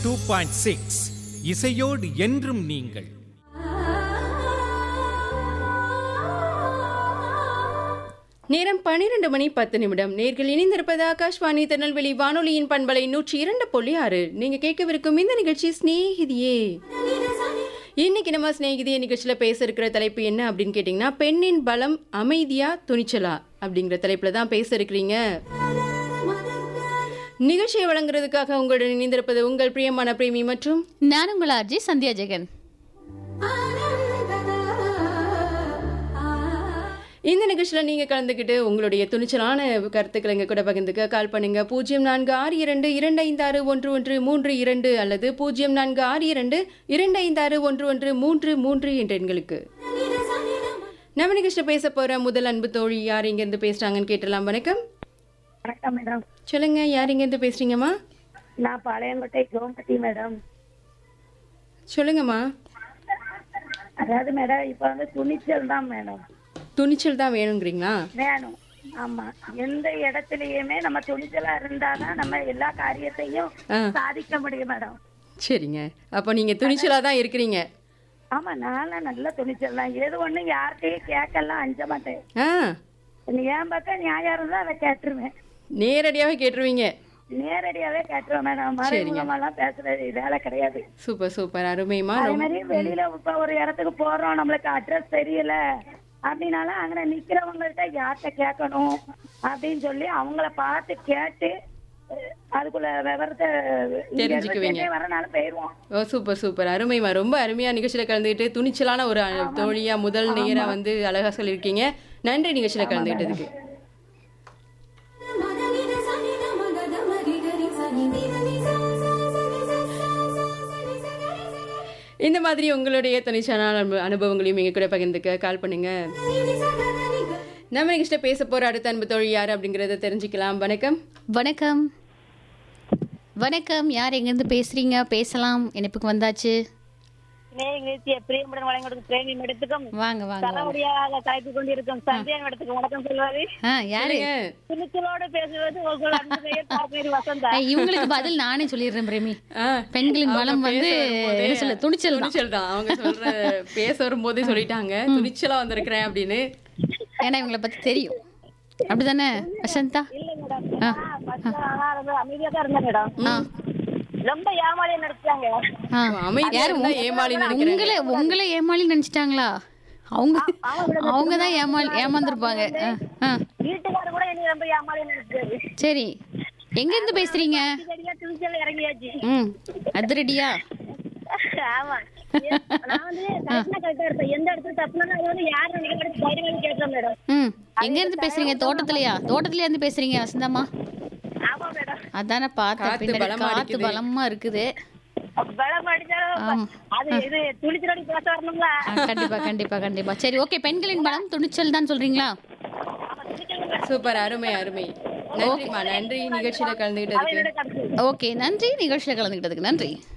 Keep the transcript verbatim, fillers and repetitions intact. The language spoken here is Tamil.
டூ பாயிண்ட் சிக்ஸ் இசையோடு என்றும் நீங்கள். நேரம் பனிரெண்டு மணி பத்து நிமிடம். நேர்கள் இணைந்திருப்பது ஆகாஷ்வாணி திருநெல்வேலி வானொலியின் பண்பலை நூற்றி இரண்டு புள்ளி ஆறு. நீங்க கேட்கவிருக்கும் இந்த நிகழ்ச்சி ஸ்நேகிதியே. இன்னைக்கு நம்ம ஸ்நேகிதியே நிகழ்ச்சியில பேச இருக்கிற தலைப்பு என்ன அப்படின்னு கேட்டீங்கன்னா, பெண்ணின் பலம் அமைதியா துணிச்சலா அப்படிங்கிற தலைப்புல தான் பேச இருக்கிறீங்க. நிகழ்ச்சியை வழங்குறதுக்காக உங்களுடன் இணைந்திருப்பது உங்கள் பிரியமான பிரேமி மற்றும் நான் உங்கள் ஆர்ஜி சந்தியா ஜெகன். இந்த நிகழ்ச்சியில் நீங்கள் கலந்துக்கிட்டு உங்களுடைய துணிச்சலான கருத்துக்களை எங்கள் கூட பகிர்ந்துக்க கால் பண்ணுங்க. பூஜ்ஜியம் நான்கு ஆறு இரண்டு இரண்டு ஐந்து ஆறு ஒன்று ஒன்று மூன்று இரண்டு அல்லது பூஜ்ஜியம் நான்கு ஆறு இரண்டு இரண்டு ஐந்து ஆறு ஒன்று ஒன்று மூன்று மூன்று என்ற எண்களுக்கு. நம்ம நிகழ்ச்சியில் பேச போகிற முதல் அன்பு தோழி யார் இங்கேருந்து பேசுகிறாங்கன்னு கேட்டலாம். வணக்கம். வணக்கம் மேடம். சொல்லுங்க, யார் இங்கேருந்து பேசுறீங்கம்மா? நான் பாளையங்கோட்டை கோமதி மேடம். சொல்லுங்கம்மா. அதாவது மேடம், இப்ப வந்து துணிச்சல் தான் மேடம். துணிச்சல் தான் வேணுங்கிறீங்களா? வேணும். ஆமா, எந்த இடத்துலயுமே நம்ம துணிச்சலா இருந்தாதான் நம்ம எல்லா காரியத்தையும் சாதிக்க முடியும் மேடம். சரிங்க, அப்போ நீங்க துணிச்சலா தான் இருக்கிறீங்க. ஆமா, நானும் நல்ல துணிச்சல் தான். எது ஒண்ணு யார்கிட்டயும் கேட்கலாம் அஞ்ச மாட்டேன். என் பக்கம் நியாயம் இருந்தா அதை கேட்டுருவேன். நேரடியாவே கேட்டுருவீங்க? நேரடியாவே கேட்டுருவேன் மேடம். மறைமுகமெல்லாம் பேசுறது வேலை கிடையாது. Super super, அருமைமா. அதே மாதிரி வெளியில இப்ப ஒரு இடத்துக்கு போறோம், நம்மளுக்கு அட்ரஸ் தெரியல அப்படின்னாலும் அங்க நிக்கிறவங்கள்ட்ட யார்கிட்ட கேட்கணும் அப்படின்னு சொல்லி அவங்கள பார்த்து கேட்டு அதுக்குள்ள விவரத்தை தெரிஞ்சுக்குவீங்க. வரனால போயிருவோம். ஓ, சூப்பர் சூப்பர், அருமைமா. ரொம்ப அருமையா நிகழ்ச்சியில கலந்துக்கிட்டு துணிச்சலான ஒரு தோழியா முதல் நேரா வந்து அழகா சொல்லியிருக்கீங்க. நன்றி நிகழ்ச்சியில கலந்துக்கிட்டதுக்கு. இந்த மாதிரி உங்களுடைய துணிச்சலான அனுபவங்களையும் எங்க கூட பகிர்ந்துக்க கால் பண்ணுங்க. நம்ம நிகழ்ச்சியில பேச போற அடுத்த அன்பு தோழி யாரு அப்படிங்கறத தெரிஞ்சுக்கலாம். வணக்கம். வணக்கம் வணக்கம், யார் எங்கிருந்து பேசுறீங்க? பேசலாம், இணைப்புக்கு வந்தாச்சு. பிரியமுடன் வழங்கி பிரேமி மேடத்துக்கும் வாங்க வாங்க தலைமுடியாக கலைத்து கொண்டிருக்கும் சந்தியா மேடத்துக்கும் வணக்கம் சொல்வது. யாரு துணிச்சலோடு பேசுவது உங்கள் அன்பு பெயர் தாமரை வசந்தா. இவங்களுக்கு பதில் நானே சொல்லிடுறேன் பிரேமி. பெண்களின் பலம் வந்து என்ன சொல்ல, துணிச்சல் துணிச்சல் தான். அவங்க சொல்ற பேச வரும்போதே சொல்லிட்டாங்க துணிச்சலா வந்திருக்கிறேன் அப்படின்னு. ஏன்னா இவங்களை பத்தி தெரியும். அப்படிதானே வசந்தா? இல்ல மேடம், அமைதியா தான் இருந்தேன் மேடம். ரொம்ப ஏமாளியா நடிச்சாங்க. உங்களை உங்களை ஏமாளி நினைச்சிட்டாங்களா? அவங்க அவங்கதான் ஏமாளி ஏமாந்துருப்பாங்க. வீட்டுக்காரர் கூட என்ன ரொம்ப ஏமாளியா நினைச்சாரு. சரி, எங்க இருந்து பேசுறீங்க? துணிச்சல் இறங்கியாச்சு. ம், அதிரடியா. ஆமா, நான் வந்து கரெக்டா இருப்பேன். எந்த இடத்துல தப்புனா அது வந்து யாரு நினைக்கிறது தைரியமா கேட்கலாம் மேடம். ம், எங்க இருந்து பேசுறீங்க? தோட்டத்துலயா? தோட்டத்துல இருந்து பேசுறீங்க வசந்தம்மா? ஆமா மேடம். அதானே பார்த்தேன். காத்து பலமா இருக்குது. கண்டிப்பா கண்டிப்பா கண்டிப்பா. சரி, ஓகே. பெண்களின் பலம் துணிச்சல் தான் சொல்றீங்களா? சூப்பர், அருமை அருமை. நன்றிமா, நன்றி நிகழ்ச்சியில கலந்துகிட்டதுக்கு. ஓகே, நன்றி நிகழ்ச்சியில கலந்துகிட்டதுக்கு நன்றி.